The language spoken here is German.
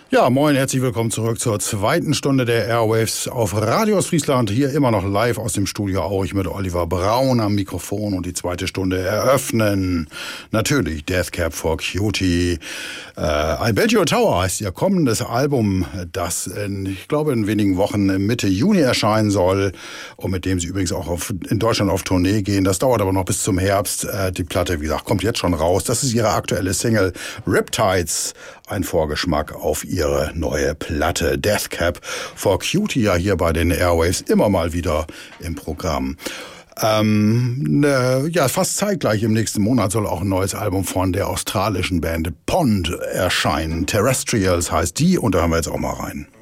Ja, moin, herzlich willkommen zurück zur zweiten Stunde der Airwaves auf Radio Ostfriesland. Hier immer noch live aus dem Studio Aurich mit Oliver Braun am Mikrofon und die zweite Stunde eröffnen. Natürlich Death Cab for Cutie. I Bet Your Tower heißt ihr kommendes Album, das ich glaube in wenigen Wochen Mitte Juni erscheinen soll und mit dem sie übrigens auch in Deutschland auf Tournee gehen. Das dauert aber noch bis zum Herbst. Die Platte, wie gesagt, kommt jetzt schon raus. Das ist ihre aktuelle Single Riptides, ein Vorgeschmack auf ihre neue Platte Death Cab for Cutie, ja hier bei den Airwaves immer mal wieder im Programm. Fast zeitgleich im nächsten Monat soll auch ein neues Album von der australischen Band Pond erscheinen. Terrestrials heißt die und da hören wir jetzt auch mal rein.